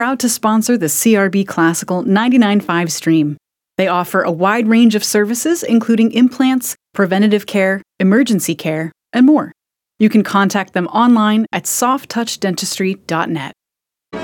Proud to sponsor the CRB Classical 99.5 stream. They offer a wide range of services, including implants, preventative care, emergency care, and more. You can contact them online at softtouchdentistry.net.